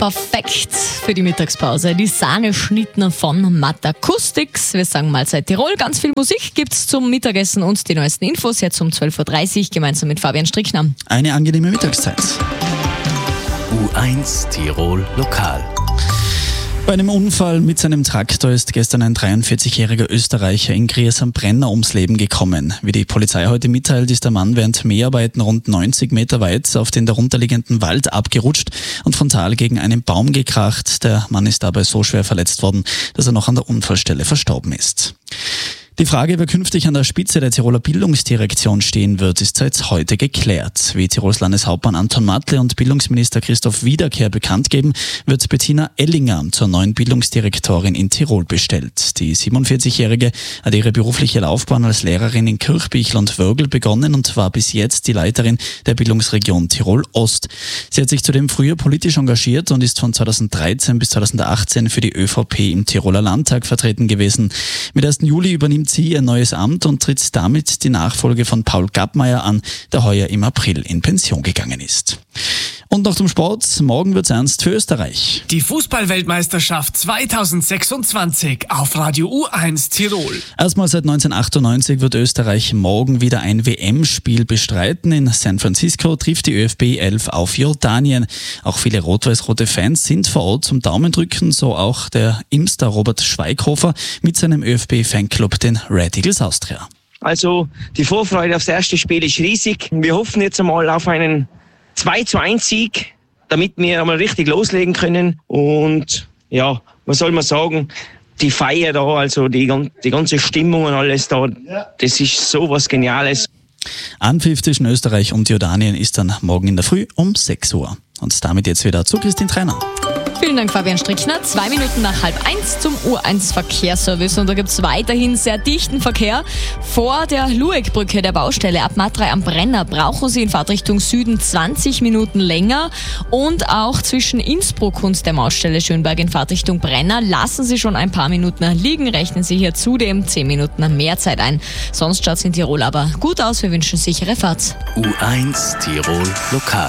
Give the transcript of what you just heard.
Perfekt für die Mittagspause. Die Sahneschnitten von Matt Acoustics. Wir sagen Mahlzeit Tirol. Ganz viel Musik gibt's zum Mittagessen und die neuesten Infos jetzt um 12.30 Uhr gemeinsam mit Fabian Strickner. Eine angenehme Mittagszeit. U1 Tirol Lokal. Bei einem Unfall mit seinem Traktor ist gestern ein 43-jähriger Österreicher in Gries am Brenner ums Leben gekommen. Wie die Polizei heute mitteilt, ist der Mann während Mäharbeiten rund 90 Meter weit auf den darunterliegenden Wald abgerutscht und frontal gegen einen Baum gekracht. Der Mann ist dabei so schwer verletzt worden, dass er noch an der Unfallstelle verstorben ist. Die Frage, wer künftig an der Spitze der Tiroler Bildungsdirektion stehen wird, ist seit heute geklärt. Wie Tirols Landeshauptmann Anton Matle und Bildungsminister Christoph Wiederkehr bekannt geben, wird Bettina Ellinger zur neuen Bildungsdirektorin in Tirol bestellt. Die 47-Jährige hat ihre berufliche Laufbahn als Lehrerin in Kirchbichl und Wörgl begonnen und war bis jetzt die Leiterin der Bildungsregion Tirol Ost. Sie hat sich zudem früher politisch engagiert und ist von 2013 bis 2018 für die ÖVP im Tiroler Landtag vertreten gewesen. Mit 1. Juli übernimmt sie ihr neues Amt und tritt damit die Nachfolge von Paul Gappmeier an, der heuer im April in Pension gegangen ist. Und noch zum Sport. Morgen wird's ernst für Österreich. Die Fußballweltmeisterschaft 2026 auf Radio U1 Tirol. Erstmals seit 1998 wird Österreich morgen wieder ein WM-Spiel bestreiten. In San Francisco trifft die ÖFB 11 auf Jordanien. Auch viele rot-weiß-rote Fans sind vor Ort zum Daumendrücken, so auch der Imster Robert Schweighofer mit seinem ÖFB-Fanclub, den Red Eagles Austria. Also die Vorfreude aufs erste Spiel ist riesig. Wir hoffen jetzt einmal auf einen 2-1-Sieg, damit wir einmal richtig loslegen können. Und ja, was soll man sagen? Die Feier da, also die ganze Stimmung und alles da, das ist sowas Geniales. Anpfiff zwischen Österreich und Jordanien ist dann morgen in der Früh um 6 Uhr. Und damit jetzt wieder zu Christine Trainer. Vielen Dank, Fabian Strickner. 2 Minuten nach 12:30 zum U1 Verkehrsservice. Und da gibt es weiterhin sehr dichten Verkehr. Vor der Lueckbrücke der Baustelle ab Matrei am Brenner brauchen Sie in Fahrtrichtung Süden 20 Minuten länger. Und auch zwischen Innsbruck und der Mautstelle Schönberg in Fahrtrichtung Brenner lassen Sie schon ein paar Minuten liegen. Rechnen Sie hier zudem 10 Minuten mehr Zeit ein. Sonst schaut es in Tirol aber gut aus. Wir wünschen sichere Fahrt. U1 Tirol Lokal.